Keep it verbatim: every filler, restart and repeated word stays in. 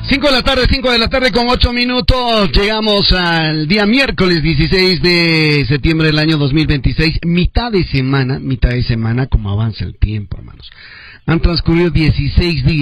Cinco de la tarde, cinco de la tarde con ocho minutos. Llegamos al día miércoles dieciséis de septiembre del año dos mil veintiséis. Mitad de semana, mitad de semana, como avanza el tiempo, hermanos. Han transcurrido dieciséis días.